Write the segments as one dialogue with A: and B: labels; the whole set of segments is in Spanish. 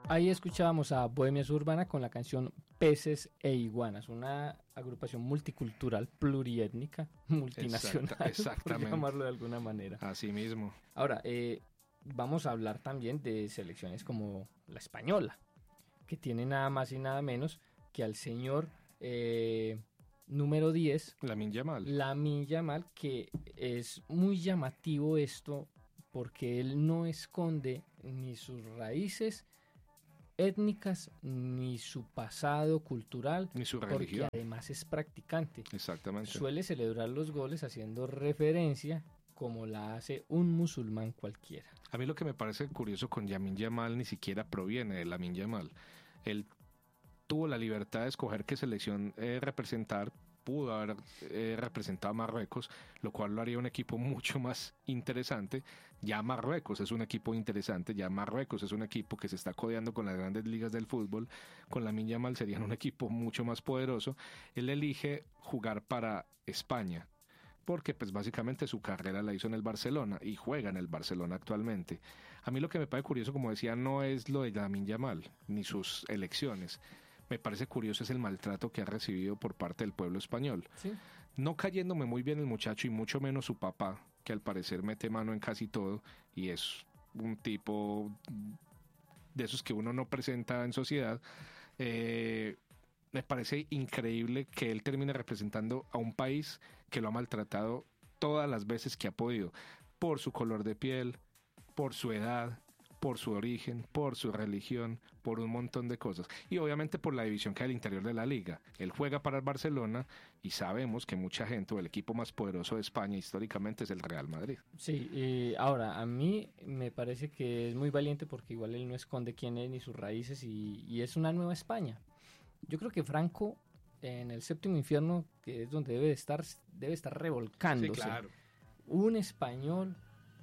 A: Ahí escuchábamos a Bohemia Suburbana con la canción Peces e Iguanas, una agrupación multicultural, pluriétnica, multinacional,
B: Exactamente.
A: por llamarlo de alguna manera.
B: Así mismo.
A: Ahora, vamos a hablar también de selecciones como la española, que tiene nada más y nada menos que al señor número 10, Lamine Yamal, que es muy llamativo esto porque él no esconde ni sus raíces étnicas, ni su pasado cultural,
B: ni su religión.
A: Porque además es practicante.
B: Exactamente.
A: Suele celebrar los goles haciendo referencia como la hace un musulmán cualquiera.
B: A mí lo que me parece curioso con Lamine Yamal ni siquiera proviene de Lamine Yamal. Él tuvo la libertad de escoger qué selección representar. Pudo haber representado a Marruecos, lo cual lo haría un equipo mucho más interesante. Ya Marruecos es un equipo interesante, ya Marruecos es un equipo que se está codeando con las grandes ligas del fútbol. Con Lamine Yamal serían un equipo mucho más poderoso. Él elige jugar para España, porque pues básicamente su carrera la hizo en el Barcelona y juega en el Barcelona actualmente. A mí lo que me parece curioso, como decía, no es lo de Lamine Yamal, ni sus elecciones. Me parece curioso es el maltrato que ha recibido por parte del pueblo español.
A: ¿Sí?
B: No cayéndome muy bien el muchacho y mucho menos su papá, que al parecer mete mano en casi todo y es un tipo de esos que uno no presenta en sociedad. Me parece increíble que él termine representando a un país que lo ha maltratado todas las veces que ha podido, por su color de piel, por su edad, por su origen, por su religión, por un montón de cosas. Y obviamente por la división que hay al interior de la liga. Él juega para el Barcelona y sabemos que mucha gente, o el equipo más poderoso de España históricamente, es el Real Madrid.
A: Sí, ahora, a mí me parece que es muy valiente porque igual él no esconde quién es ni sus raíces y es una nueva España. Yo creo que Franco, en el séptimo infierno, que es donde debe estar revolcándose.
B: Sí, claro.
A: Un español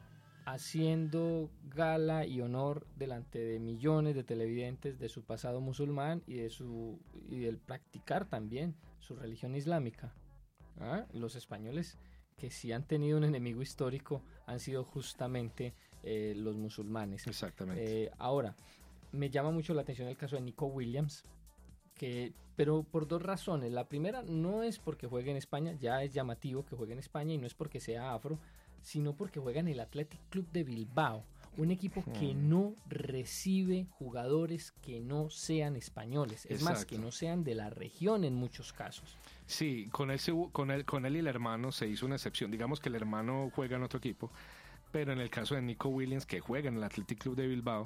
A: haciendo gala y honor delante de millones de televidentes de su pasado musulmán y del practicar también su religión islámica. Los españoles que sí han tenido un enemigo histórico han sido justamente los musulmanes.
B: Exactamente.
A: Ahora, me llama mucho la atención el caso de Nico Williams, pero por dos razones. La primera no es porque juegue en España, ya es llamativo que juegue en España y no es porque sea afro, sino porque juega en el Athletic Club de Bilbao, un equipo que no recibe jugadores que no sean españoles, es más, que no sean de la región en muchos casos.
B: Sí, con él y el hermano se hizo una excepción. Digamos que el hermano juega en otro equipo, pero en el caso de Nico Williams, que juega en el Athletic Club de Bilbao,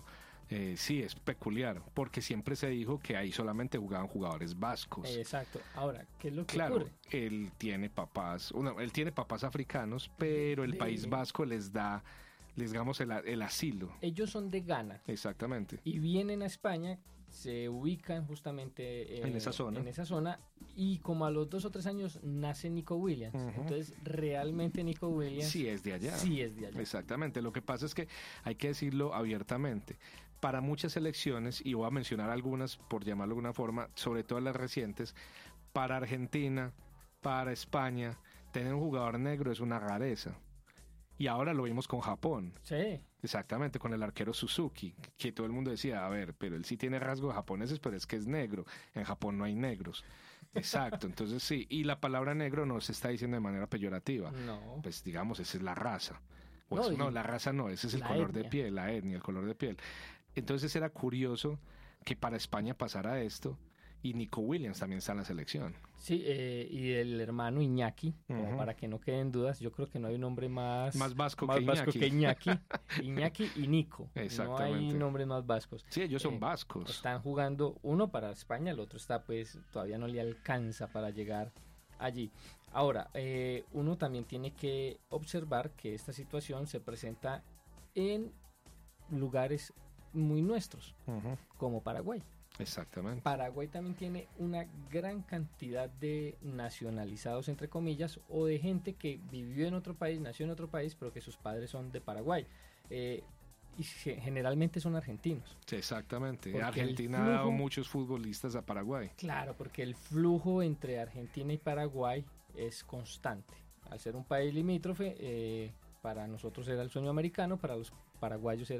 B: sí es peculiar, porque siempre se dijo que ahí solamente jugaban jugadores vascos.
A: Exacto. Ahora, ¿qué es lo que
B: ocurre?
A: Claro,
B: él tiene papás africanos, pero el País Vasco les da, digamos, el asilo.
A: Ellos son de Ghana.
B: Exactamente.
A: Y vienen a España, se ubican justamente
B: en esa
A: zona y como a los 2 o 3 años nace Nico Williams. Entonces realmente Nico Williams
B: sí es de allá. Exactamente. Lo que pasa es que hay que decirlo abiertamente. Para muchas selecciones, y voy a mencionar algunas por llamarlo de alguna forma, sobre todo las recientes, para Argentina, para España, tener un jugador negro es una rareza. Y ahora lo vimos con Japón.
A: Sí.
B: Exactamente, con el arquero Suzuki, que todo el mundo decía, a ver, pero él sí tiene rasgos japoneses, pero es que es negro. En Japón no hay negros. Exacto, entonces sí. Y la palabra negro no se está diciendo de manera peyorativa.
A: No.
B: Pues digamos, esa es la raza. La raza no, ese es el color de piel, la etnia, el color de piel. Entonces era curioso que para España pasara esto. Y Nico Williams también está en la selección.
A: Sí, y el hermano Iñaki, como para que no queden dudas, yo creo que no hay un nombre más
B: vasco
A: que Iñaki. Iñaki y Nico.
B: Exactamente.
A: No hay nombres más vascos.
B: Sí, ellos son vascos.
A: Están jugando uno para España, el otro está pues todavía no le alcanza para llegar allí. Ahora, uno también tiene que observar que esta situación se presenta en lugares muy nuestros, como Paraguay.
B: Exactamente.
A: Paraguay también tiene una gran cantidad de nacionalizados, entre comillas, o de gente que vivió en otro país, nació en otro país, pero que sus padres son de Paraguay. Y generalmente son argentinos.
B: Sí, exactamente. Argentina ha dado muchos futbolistas a Paraguay.
A: Claro, porque el flujo entre Argentina y Paraguay es constante. Al ser un país limítrofe, para nosotros era el sueño americano, para los paraguayos era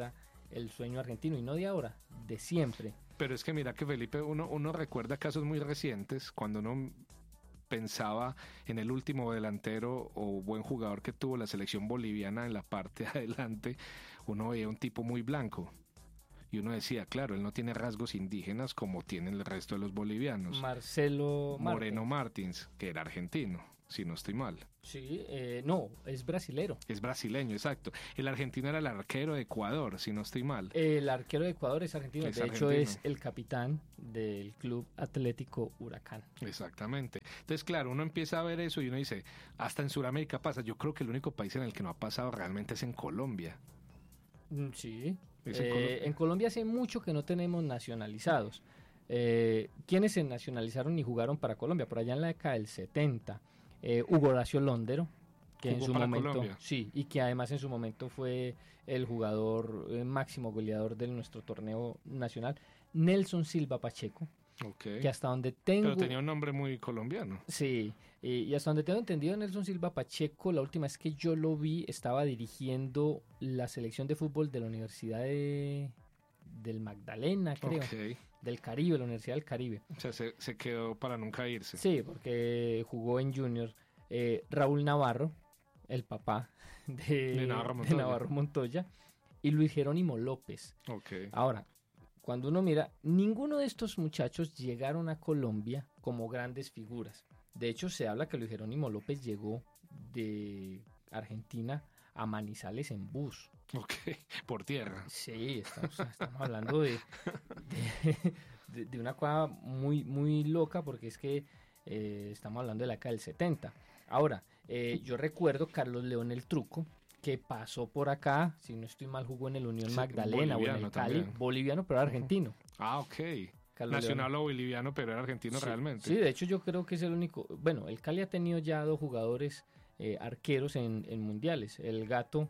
A: el sueño argentino, y no de ahora, de siempre.
B: Pero es que mira que Felipe, uno recuerda casos muy recientes, cuando uno pensaba en el último delantero o buen jugador que tuvo la selección boliviana en la parte de adelante, uno veía un tipo muy blanco. Y uno decía, claro, él no tiene rasgos indígenas como tienen el resto de los bolivianos.
A: Marcelo
B: Moreno Martins, que era argentino, si no estoy mal.
A: Sí, no, es brasilero.
B: Es brasileño, exacto. El argentino era el arquero de Ecuador, si no estoy mal.
A: El arquero de Ecuador es argentino. De hecho, es el capitán del Club Atlético Huracán.
B: Exactamente. Entonces, claro, uno empieza a ver eso y uno dice, hasta en Sudamérica pasa. Yo creo que el único país en el que no ha pasado realmente es en Colombia.
A: Sí. En Colombia hace mucho que no tenemos nacionalizados. ¿Quiénes se nacionalizaron y jugaron para Colombia? Por allá en la década del 70. Hugo Horacio Londero, que en su momento,
B: Colombia.
A: Sí, y que además en su momento fue el jugador máximo goleador de nuestro torneo nacional. Nelson Silva Pacheco, que hasta donde tengo...
B: Pero tenía un nombre muy colombiano.
A: Sí, y hasta donde tengo entendido, Nelson Silva Pacheco, la última vez que yo lo vi, estaba dirigiendo la selección de fútbol de la Universidad del Magdalena, creo. Del Caribe, la Universidad del Caribe.
B: O sea, se quedó para nunca irse.
A: Sí, porque jugó en Junior. Raúl Navarro, el papá de Navarro Montoya, y Luis Jerónimo López. Ahora, cuando uno mira, ninguno de estos muchachos llegaron a Colombia como grandes figuras. De hecho, se habla que Luis Jerónimo López llegó de Argentina a Manizales en bus.
B: Por tierra.
A: Sí, estamos hablando de una cosa muy, muy loca, porque es que estamos hablando de la década del 70. Ahora, yo recuerdo Carlos León el Truco, que pasó por acá, si no estoy mal, jugó en el Unión Magdalena o en el Cali, también. Boliviano, pero argentino.
B: Carlos Nacional León. O boliviano, pero era argentino realmente.
A: Sí, de hecho yo creo que es el único. Bueno, el Cali ha tenido ya 2 jugadores arqueros en mundiales. El Gato,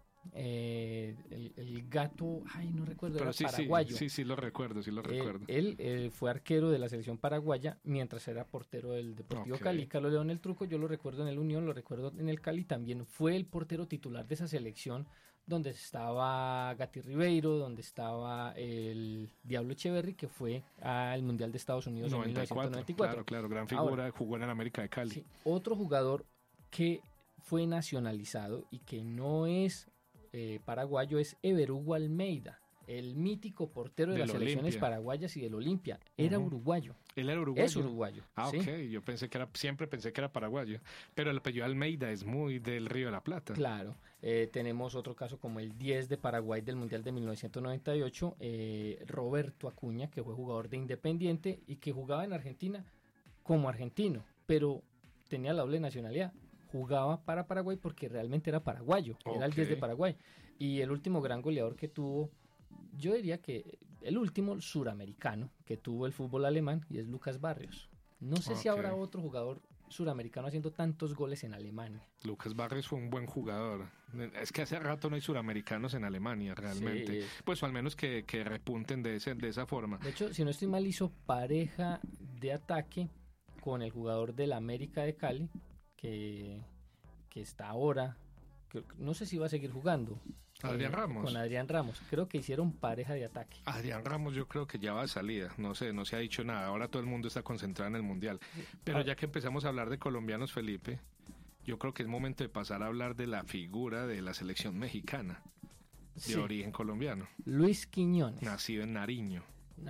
A: el Gato, no recuerdo, pero era paraguayo.
B: Sí, lo recuerdo.
A: Él fue arquero de la selección paraguaya mientras era portero del Deportivo Cali. Carlos León el Truco, yo lo recuerdo en el Unión, lo recuerdo en el Cali, también fue el portero titular de esa selección, donde estaba Gatti Ribeiro, donde estaba el Diablo Echeverry, que fue al Mundial de Estados Unidos en 1994.
B: Claro, gran figura. Ahora, jugó en el América de Cali.
A: Sí, otro jugador que fue nacionalizado y que no es paraguayo es Ever Hugo Almeida, el mítico portero de las selecciones paraguayas y del Olimpia. Era uruguayo.
B: ¿Él era uruguayo?
A: Es uruguayo.
B: ¿Sí? Yo siempre pensé que era paraguayo. Pero el apellido Almeida es muy del Río de la Plata.
A: Claro. Tenemos otro caso como el 10 de Paraguay del Mundial de 1998, Roberto Acuña, que fue jugador de Independiente y que jugaba en Argentina como argentino, pero tenía la doble nacionalidad. Jugaba para Paraguay porque realmente era paraguayo, era el 10 de Paraguay. Y el último gran goleador que tuvo, yo diría que el último suramericano que tuvo el fútbol alemán, y es Lucas Barrios. No sé si habrá otro jugador suramericano haciendo tantos goles en Alemania.
B: Lucas Barrios fue un buen jugador. Es que hace rato no hay suramericanos en Alemania, realmente. Sí. Pues o al menos que repunten de esa forma.
A: De hecho, si no estoy mal, hizo pareja de ataque con el jugador del América de Cali, que está ahora, no sé si va a seguir jugando.
B: Adrián Ramos.
A: Con Adrián Ramos. Creo que hicieron pareja de ataque.
B: Adrián Ramos yo creo que ya va de salida. No sé, no se ha dicho nada. Ahora todo el mundo está concentrado en el Mundial. Pero ya que empezamos a hablar de colombianos, Felipe, yo creo que es momento de pasar a hablar de la figura de la selección mexicana, de origen colombiano.
A: Luis Quiñones.
B: Nacido en Nariño.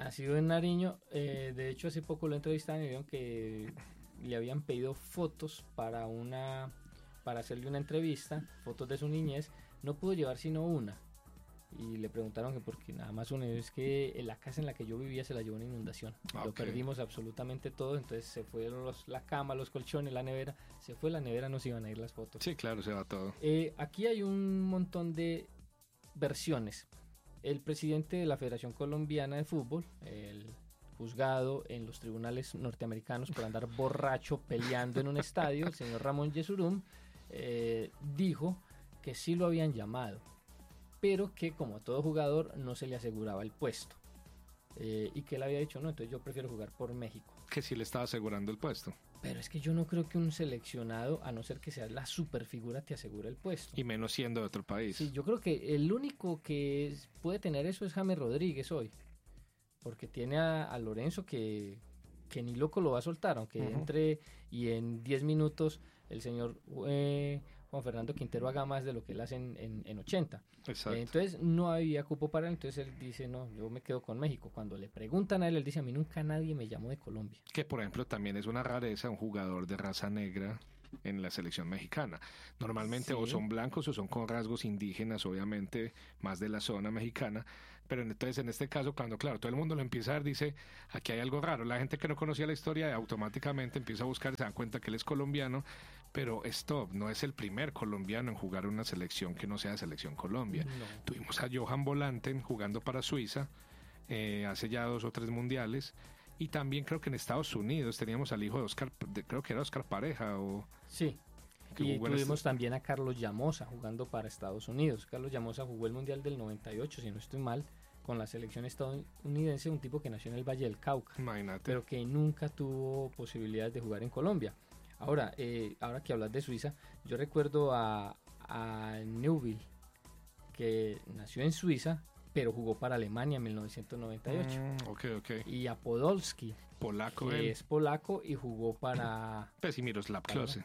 A: De hecho, hace poco lo entrevistaron y vieron que le habían pedido fotos para hacerle una entrevista, fotos de su niñez. No pudo llevar sino una, y le preguntaron que por qué nada más una. Es que la casa en la que yo vivía se la llevó una inundación, lo perdimos absolutamente todo, entonces se fueron la cama, los colchones, la nevera, se fue la nevera, no se iban a ir las fotos.
B: Sí, claro, se va todo.
A: Aquí hay un montón de versiones. El presidente de la Federación Colombiana de Fútbol, el juzgado en los tribunales norteamericanos por andar borracho peleando en un estadio, el señor Ramón Yesurum, dijo que sí lo habían llamado, pero que como todo jugador no se le aseguraba el puesto. y que él había dicho, no, entonces yo prefiero jugar por México.
B: Que sí le estaba asegurando el puesto.
A: Pero es que yo no creo que un seleccionado, a no ser que sea la superfigura, te asegure el puesto.
B: Y menos siendo de otro país.
A: Sí, yo creo que el único que puede tener eso es James Rodríguez hoy. Porque tiene a Lorenzo que ni loco lo va a soltar, aunque entre y en 10 minutos el señor Juan Fernando Quintero haga más de lo que él hace en 80.
B: Exacto.
A: Entonces no había cupo para él, entonces él dice, no, yo me quedo con México. Cuando le preguntan a él, él dice, a mí nunca nadie me llamó de Colombia.
B: Que por ejemplo también es una rareza un jugador de raza negra en la selección mexicana. Normalmente o son blancos o son con rasgos indígenas, obviamente, más de la zona mexicana. Pero entonces en este caso, cuando claro, todo el mundo lo empieza a ver, dice, aquí hay algo raro. La gente que no conocía la historia automáticamente empieza a buscar y se dan cuenta que él es colombiano, pero stop, no es el primer colombiano en jugar una selección que no sea de Selección Colombia. No. Tuvimos a Johan Volanten jugando para Suiza hace ya 2 o 3 mundiales. Y también creo que en Estados Unidos teníamos al hijo de Oscar, creo que era Oscar Pareja.
A: Sí, y tuvimos también a Carlos Llamosa jugando para Estados Unidos. Carlos Llamosa jugó el Mundial del 98, si no estoy mal, con la selección estadounidense, un tipo que nació en el Valle del Cauca.
B: Imagínate.
A: Pero que nunca tuvo posibilidades de jugar en Colombia. Ahora que hablas de Suiza, yo recuerdo a Neuville, que nació en Suiza, pero jugó para Alemania en 1998.
B: Okay.
A: Y a Podolski,
B: polaco,
A: que es polaco y jugó para...
B: Pues y Miroslav Klose.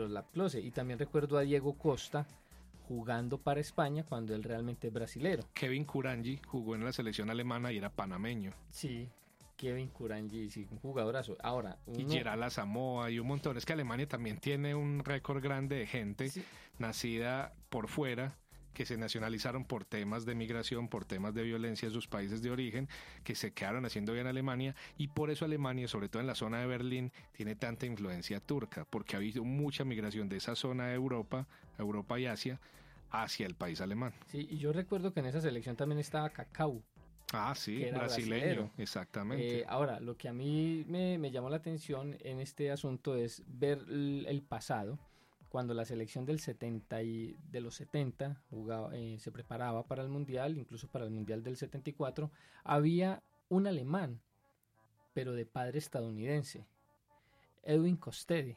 A: Y también recuerdo a Diego Costa jugando para España cuando él realmente es brasilero.
B: Kevin Kuranyi jugó en la selección alemana y era panameño.
A: Sí, Kevin Kuranyi, sí, un jugadorazo. Ahora,
B: y Gerald Asamoah y un montón. Es que Alemania también tiene un récord grande de gente nacida por fuera, que se nacionalizaron por temas de migración, por temas de violencia en sus países de origen, que se quedaron haciendo bien Alemania, y por eso Alemania, sobre todo en la zona de Berlín, tiene tanta influencia turca, porque ha habido mucha migración de esa zona de Europa y Asia, hacia el país alemán.
A: Sí, y yo recuerdo que en esa selección también estaba Cacau.
B: Ah, sí, brasileño, exactamente.
A: Ahora, lo que a mí me llamó la atención en este asunto es ver el pasado, cuando la selección de los 70 jugaba, se preparaba para el Mundial, incluso para el Mundial del 74, había un alemán, pero de padre estadounidense, Edwin Kostede.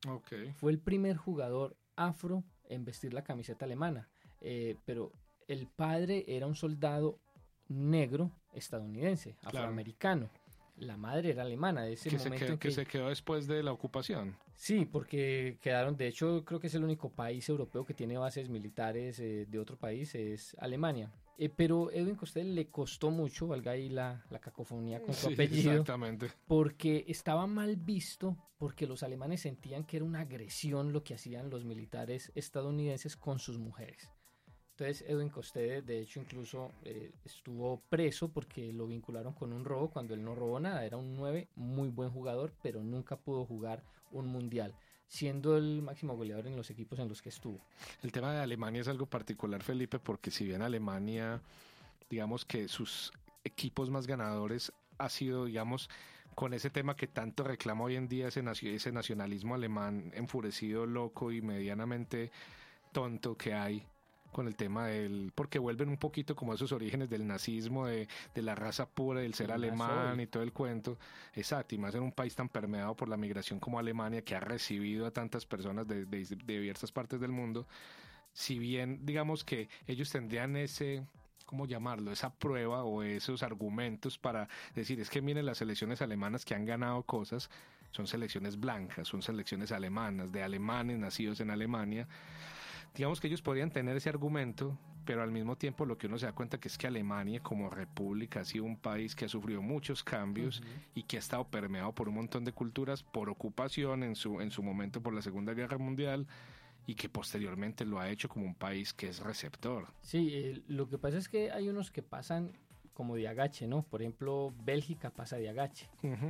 A: Fue el primer jugador afro en vestir la camiseta alemana, pero el padre era un soldado negro estadounidense, afroamericano. La madre era alemana de ese momento.
B: Que se quedó después de la ocupación.
A: Sí, porque quedaron, de hecho creo que es el único país europeo que tiene bases militares de otro país, es Alemania. Pero Edwin Costell le costó mucho, valga ahí la cacofonía con su apellido,
B: exactamente.
A: Porque estaba mal visto, porque los alemanes sentían que era una agresión lo que hacían los militares estadounidenses con sus mujeres. Entonces Edwin Costede, de hecho, incluso estuvo preso porque lo vincularon con un robo cuando él no robó nada. Era un 9, muy buen jugador, pero nunca pudo jugar un mundial, siendo el máximo goleador en los equipos en los que estuvo.
B: El tema de Alemania es algo particular, Felipe, porque si bien Alemania, digamos que sus equipos más ganadores ha sido, digamos, con ese tema que tanto reclama hoy en día, ese nacionalismo alemán enfurecido, loco y medianamente tonto que hay, con el tema porque vuelven un poquito como esos orígenes del nazismo, de la raza pura, del ser alemán y todo el cuento. Exacto, y más en un país tan permeado por la migración como Alemania, que ha recibido a tantas personas de diversas partes del mundo. Si bien, digamos que ellos tendrían ese, ¿cómo llamarlo?, esa prueba o esos argumentos para decir, es que miren, las selecciones alemanas que han ganado cosas son selecciones blancas, son selecciones alemanas, de alemanes nacidos en Alemania. Digamos que ellos podrían tener ese argumento, pero al mismo tiempo lo que uno se da cuenta que es que Alemania como república ha sido un país que ha sufrido muchos cambios y que ha estado permeado por un montón de culturas, por ocupación en su momento por la Segunda Guerra Mundial, y que posteriormente lo ha hecho como un país que es receptor.
A: Sí, lo que pasa es que hay unos que pasan como de agache, ¿no? Por ejemplo, Bélgica pasa de agache.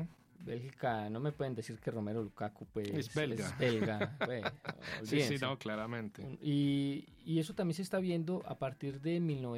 A: Bélgica, no me pueden decir que Romelu Lukaku pues
B: es belga. Sí, no, claramente.
A: Y eso también se está viendo a partir de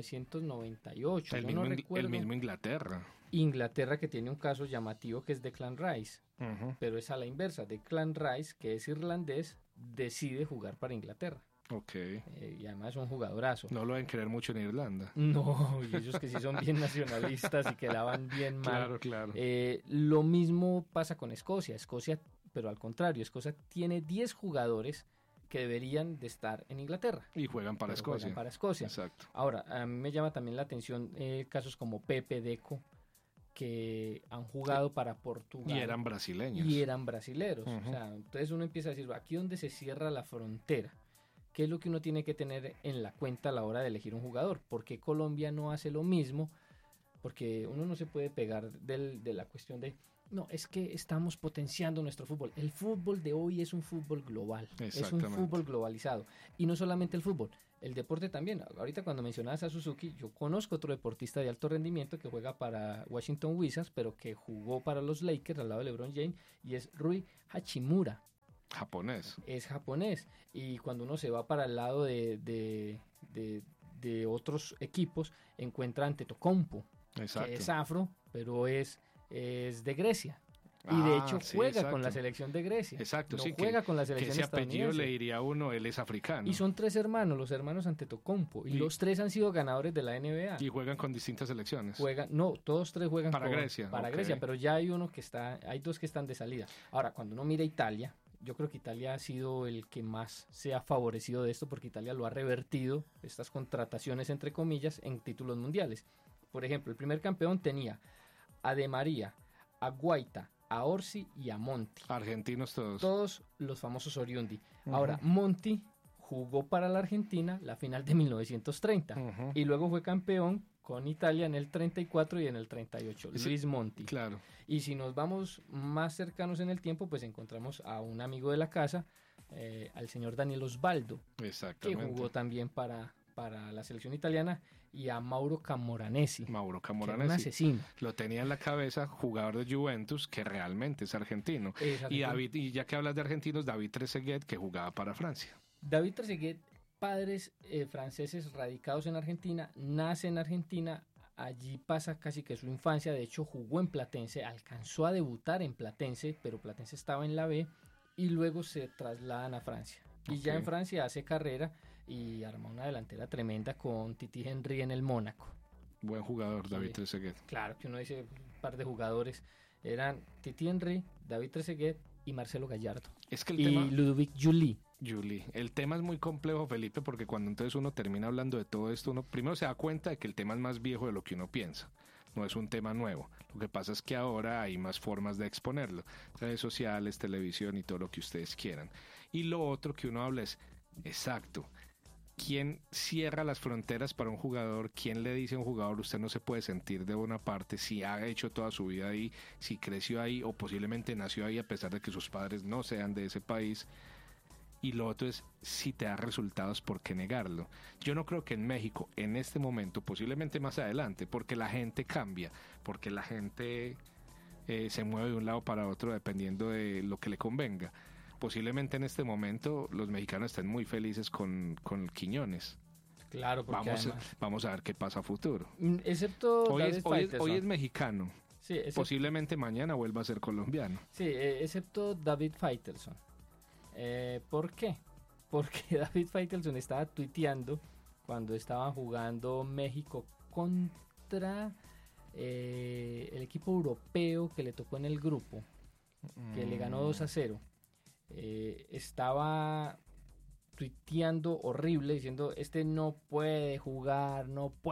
A: 1998.
B: El mismo Inglaterra.
A: Inglaterra, que tiene un caso llamativo que es Declan Rice, pero es a la inversa. Declan Rice, que es irlandés, decide jugar para Inglaterra.
B: Okay.
A: Y además es un jugadorazo.
B: No lo deben querer mucho en Irlanda.
A: No, y ellos que sí son bien nacionalistas y que la van bien mal.
B: Claro.
A: Lo mismo pasa con Escocia. Pero al contrario, Escocia tiene 10 jugadores que deberían de estar en Inglaterra.
B: Y juegan para Escocia.
A: Exacto. Ahora, a mí me llama también la atención casos como Pepe, Deco, que han jugado para Portugal.
B: Y eran brasileños.
A: Y eran brasileros. O sea, entonces uno empieza a decir, aquí donde se cierra la frontera, ¿qué es lo que uno tiene que tener en la cuenta a la hora de elegir un jugador? ¿Por qué Colombia no hace lo mismo? Porque uno no se puede pegar de la cuestión de, no, es que estamos potenciando nuestro fútbol. El fútbol de hoy es un fútbol global, es un fútbol globalizado. Y no solamente el fútbol, el deporte también. Ahorita cuando mencionabas a Suzuki, yo conozco otro deportista de alto rendimiento que juega para Washington Wizards, pero que jugó para los Lakers al lado de LeBron James, y es Rui Hachimura.
B: Japonés.
A: Es japonés. Y cuando uno se va para el lado de otros equipos, encuentra Antetokounmpo, que es afro, pero es de Grecia. Y de hecho juega con la selección de Grecia.
B: Exacto,
A: juega con la selección estadounidense.
B: Ese apellido le diría a uno, él es africano.
A: Y son 3 hermanos, los hermanos Antetokounmpo. Y los 3 han sido ganadores de la NBA.
B: Y juegan con distintas selecciones.
A: Todos 3 juegan
B: para Grecia.
A: Para Grecia, pero ya hay 2 que están de salida. Ahora, cuando uno mira Italia, yo creo que Italia ha sido el que más se ha favorecido de esto, porque Italia lo ha revertido, estas contrataciones entre comillas, en títulos mundiales. Por ejemplo, el primer campeón tenía a De María, a Guaita, a Orsi y a Monti.
B: Argentinos todos.
A: Todos los famosos oriundi. Ahora, Monti jugó para la Argentina la final de 1930 y luego fue campeón con Italia en el 34 y en el 38. Luis Monti.
B: Claro.
A: Y si nos vamos más cercanos en el tiempo, pues encontramos a un amigo de la casa, al señor Daniel Osvaldo, que jugó también para la selección italiana, y a Mauro Camoranesi.
B: Que era
A: un asesino.
B: Lo tenía en la cabeza, jugador de Juventus, que realmente es argentino. Y ya que hablas de argentinos, David Trezeguet, que jugaba para Francia.
A: David Trezeguet, padres franceses radicados en Argentina, nace en Argentina, allí pasa casi que su infancia. De hecho jugó en Platense, alcanzó a debutar en Platense, pero Platense estaba en la B, y luego se trasladan a Francia. Y ya en Francia hace carrera y arma una delantera tremenda con Titi Henry en el Mónaco.
B: Buen jugador, David Trezeguet.
A: Claro, que uno dice, un par de jugadores eran Titi Henry, David Trezeguet y Marcelo Gallardo.
B: Es que
A: Ludovic Giuly.
B: El tema es muy complejo, Felipe, porque cuando entonces uno termina hablando de todo esto, uno primero se da cuenta de que el tema es más viejo de lo que uno piensa. No es un tema nuevo. Lo que pasa es que ahora hay más formas de exponerlo. Redes sociales, televisión y todo lo que ustedes quieran. Y lo otro que uno habla es, exacto, ¿quién cierra las fronteras para un jugador? ¿Quién le dice a un jugador, usted no se puede sentir de una parte, si ha hecho toda su vida ahí, si creció ahí o posiblemente nació ahí a pesar de que sus padres no sean de ese país? Y lo otro es, si te da resultados, ¿por qué negarlo? Yo no creo que en México, en este momento, posiblemente más adelante, porque la gente cambia, porque la gente se mueve de un lado para otro dependiendo de lo que le convenga. Posiblemente en este momento los mexicanos estén muy felices con Quiñones.
A: Claro, porque
B: vamos a ver qué pasa a futuro.
A: Excepto
B: hoy es mexicano.
A: Sí,
B: posiblemente mañana vuelva a ser colombiano.
A: Sí, excepto David Faitelson. ¿Por qué? Porque David Faitelson estaba tuiteando cuando estaban jugando México contra el equipo europeo que le tocó en el grupo, que le ganó 2-0. Estaba tuiteando horrible diciendo, no puede jugar,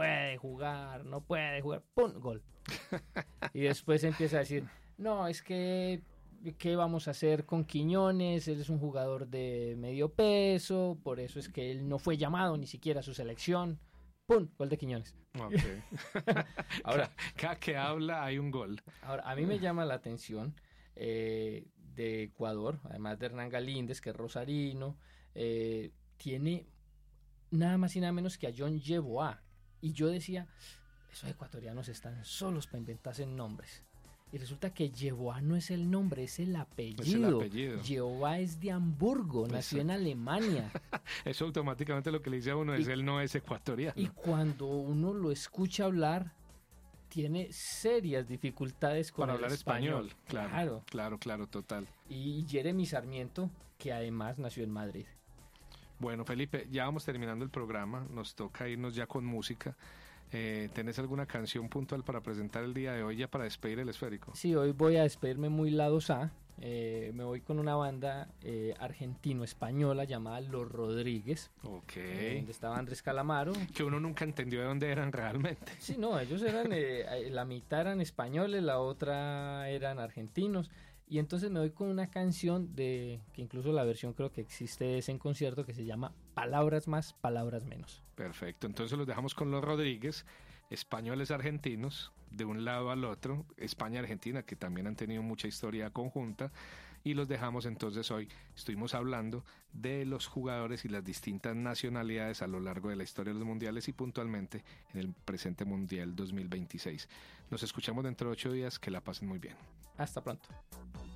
A: ¡pum! Gol. Y después empieza a decir, no, es que ¿qué vamos a hacer con Quiñones? Él es un jugador de medio peso, por eso es que él no fue llamado ni siquiera a su selección. ¡Pum! Gol de Quiñones.
B: Okay. Ahora, cada que habla hay un gol.
A: Ahora, a mí me llama la atención de Ecuador, además de Hernán Galíndez, que es rosarino, tiene nada más y nada menos que a John Yeboah. Y yo decía, esos ecuatorianos están solos para inventarse nombres. Y resulta que Yeboah no es el nombre, es el apellido. Yeboah es de Hamburgo, nació en Alemania.
B: Eso automáticamente lo que le dice a uno es él no es ecuatoriano.
A: Y cuando uno lo escucha hablar, tiene serias dificultades con
B: para hablar español.
A: Claro,
B: total.
A: Y Jeremy Sarmiento, que además nació en Madrid.
B: Bueno, Felipe, ya vamos terminando el programa, nos toca irnos ya con música. ¿Tenés alguna canción puntual para presentar el día de hoy ya para despedir el esférico?
A: Sí, hoy voy a despedirme muy lados A. Me voy con una banda argentino-española llamada Los Rodríguez.
B: Ok.
A: Donde estaba Andrés Calamaro.
B: Que uno nunca entendió de dónde eran realmente.
A: Sí, no, ellos eran, la mitad eran españoles, la otra eran argentinos. Y entonces me voy con una canción que incluso la versión creo que existe es en concierto, que se llama Palabras más, palabras menos.
B: Perfecto, entonces los dejamos con Los Rodríguez, españoles argentinos, de un lado al otro, España y Argentina, que también han tenido mucha historia conjunta, y los dejamos entonces hoy. Estuvimos hablando de los jugadores y las distintas nacionalidades a lo largo de la historia de los mundiales y puntualmente en el presente Mundial 2026. Nos escuchamos dentro de 8 días, que la pasen muy bien.
A: Hasta pronto.